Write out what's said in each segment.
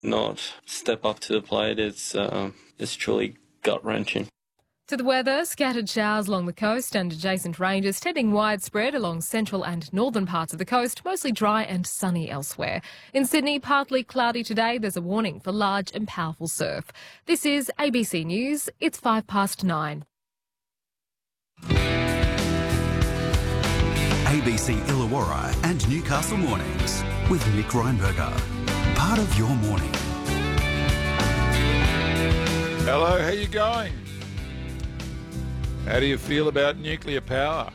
not step up to the plate. It's truly gut-wrenching. To the weather, scattered showers along the coast and adjacent ranges, tending widespread along central and northern parts of the coast, mostly dry and sunny elsewhere. In Sydney, partly cloudy today. There's a warning for large and powerful surf. This is ABC News. It's 9:05. ABC Illawarra and Newcastle Mornings with Nick Reinberger. Part of your morning. Hello, how you going? How do you feel about nuclear power?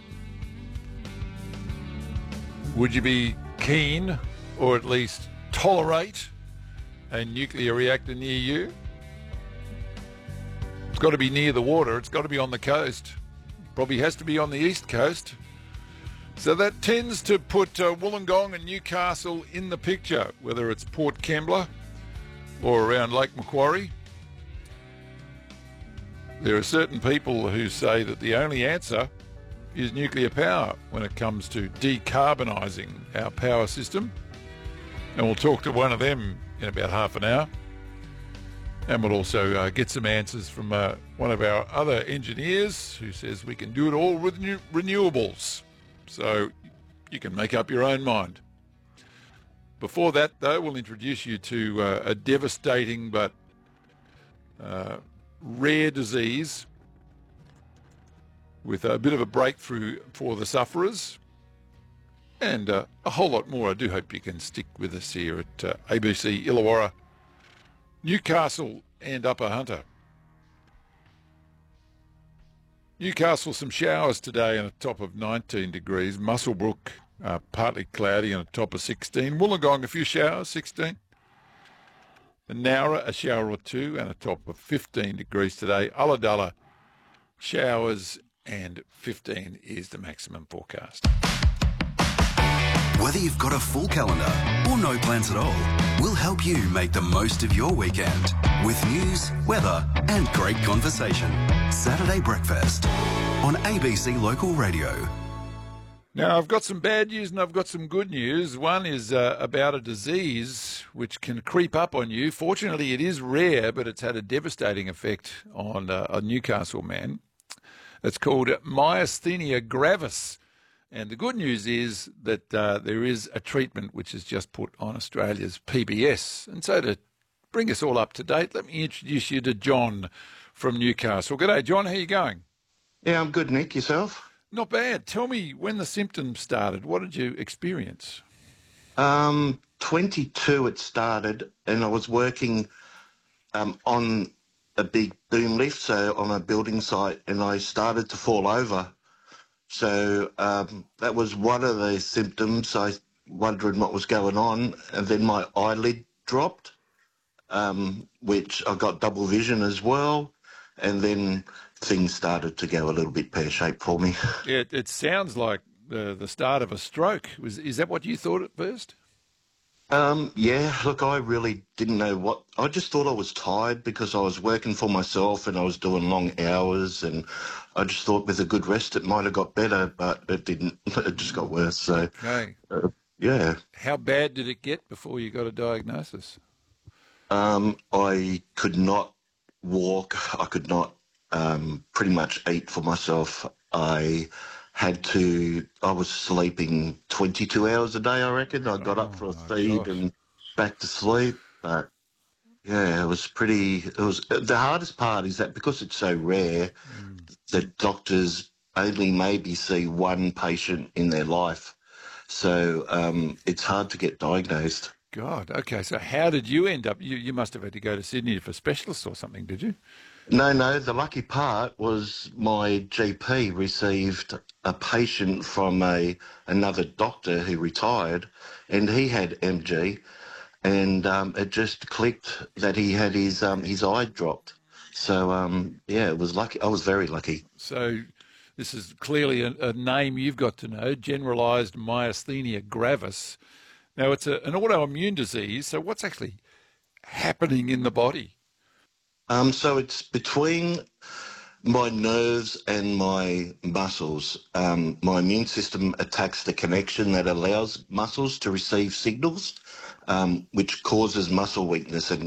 Would you be keen, or at least tolerate, a nuclear reactor near you? It's got to be near the water. It's got to be on the coast. Probably has to be on the east coast. So that tends to put Wollongong and Newcastle in the picture, whether it's Port Kembla or around Lake Macquarie. There are certain people who say that the only answer is nuclear power when it comes to decarbonising our power system. And we'll talk to one of them in about half an hour. And we'll also get some answers from one of our other engineers who says we can do it all with renewables. So you can make up your own mind. Before that, though, we'll introduce you to a devastating but rare disease with a bit of a breakthrough for the sufferers and a whole lot more. I do hope you can stick with us here at ABC Illawarra, Newcastle and Upper Hunter. Newcastle, some showers today and a top of 19 degrees. Muswellbrook, partly cloudy and a top of 16. Wollongong, a few showers, 16. And Nowra, a shower or two and a top of 15 degrees today. Ulladulla, showers and 15 is the maximum forecast. Whether you've got a full calendar or no plans at all, we'll help you make the most of your weekend with news, weather and great conversation. Saturday Breakfast on ABC Local Radio. Now, I've got some bad news and I've got some good news. One is about a disease which can creep up on you. Fortunately, it is rare, but it's had a devastating effect on a Newcastle man. It's called myasthenia gravis. And the good news is that there is a treatment which is just put on Australia's PBS. And so to bring us all up to date, let me introduce you to John from Newcastle. G'day, John. How are you going? Yeah, I'm good, Nick. Yourself? Not bad. Tell me when the symptoms started. What did you experience? 22 it started, and I was working on a big boom lift, so on a building site, and I started to fall over. So that was one of the symptoms. I wondered what was going on, and then my eyelid dropped, which I got double vision as well, and then things started to go a little bit pear-shaped for me. Yeah, it sounds like the start of a stroke. Is that what you thought at first? Yeah, look, I really didn't know what. I just thought I was tired because I was working for myself and I was doing long hours, and I just thought with a good rest it might have got better, but it didn't. It just got worse. So, okay. Yeah. How bad did it get before you got a diagnosis? I could not walk. I could not pretty much eat for myself. I was sleeping 22 hours a day, I reckon. I got up for a feed and back to sleep. But yeah, the hardest part is that because it's so rare, the doctors only maybe see one patient in their life. So it's hard to get diagnosed. God, okay. So how did you end up? You must have had to go to Sydney for specialists or something, did you? No. The lucky part was my GP received a patient from another doctor who retired, and he had MG, and it just clicked that he had his eye dropped. So yeah, it was lucky. I was very lucky. So this is clearly a name you've got to know: generalised myasthenia gravis. Now it's an autoimmune disease. So what's actually happening in the body? So it's between my nerves and my muscles. My immune system attacks the connection that allows muscles to receive signals. which causes muscle weakness and